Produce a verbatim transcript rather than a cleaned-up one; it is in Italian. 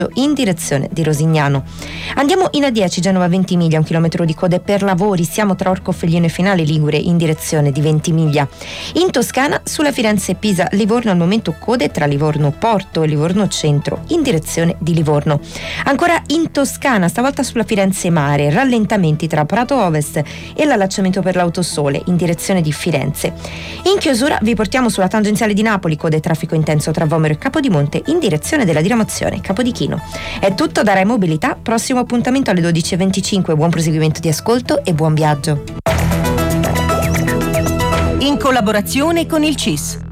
in direzione di Rosignano. Andiamo in A dieci, Genova Ventimiglia, un chilometro di code per lavori, siamo tra Orcofelliano e Finale Ligure in direzione di Ventimiglia. In Toscana, sulla Firenze-Pisa-Livorno al momento code tra Livorno-Porto e Livorno-Centro in direzione di Livorno. Ancora in Toscana, stavolta sulla Firenze-Mare, rallentamenti tra Prato Ovest e l'allacciamento per l'Autosole in direzione di Firenze. In chiusura vi portiamo sulla tangenziale di Napoli, code e traffico intenso tra Vomero e Capodimonte in direzione della diramazione Capodichino. È tutto da Rai Mobilità, prossimo appuntamento alle dodici e venticinque, buon proseguimento di ascolto e buon viaggio. In collaborazione con il C I S.